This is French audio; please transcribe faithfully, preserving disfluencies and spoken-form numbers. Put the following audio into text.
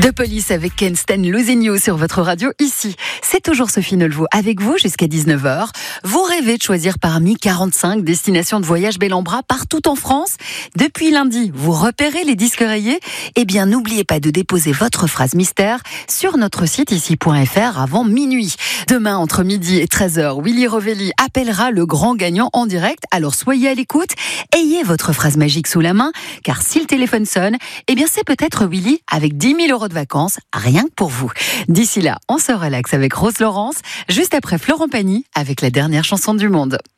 De Police avec Ken Stan Lusigno sur votre radio ici. C'est toujours Sophie Nolvaux avec vous jusqu'à dix-neuf heures. Vous rêvez de choisir parmi quarante-cinq destinations de voyage bel en bras partout en France. Depuis lundi, vous repérez les disques rayés. Eh bien, n'oubliez pas de déposer votre phrase mystère sur notre site ici point f r avant minuit. Demain, entre midi et treize heures, Willy Rovelli appellera le grand gagnant en direct. Alors soyez à l'écoute, ayez votre phrase magique sous la main, car si le téléphone sonne, eh bien c'est peut-être Willy avec dix mille euros de vacances, rien que pour vous. D'ici là, on se relaxe avec Rose Laurence, juste après Florent Pagny avec la dernière chanson du monde.